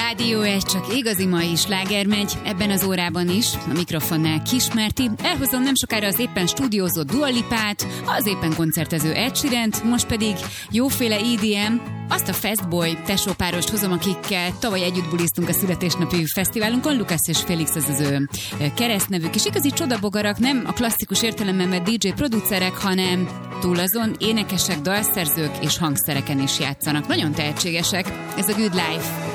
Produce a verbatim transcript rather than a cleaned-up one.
Rádió egy, csak igazi mai sláger megy, ebben az órában is, a mikrofonnál Kismerti. Elhozom nem sokára az éppen stúdiózó Dua Lipát, az éppen koncertező Ed Sheerant, most pedig jóféle é dé em, azt a Fastboy tesópárost hozom, akikkel tavaly együtt buliztunk a születésnapi fesztiválunkon. Lucas és Felix az az ő keresztnevük, és igazi csodabogarak, nem a klasszikus értelemben vett dé dzsé producerek, hanem túl azon énekesek, dalszerzők és hangszereken is játszanak. Nagyon tehetségesek. Ez a Good Life.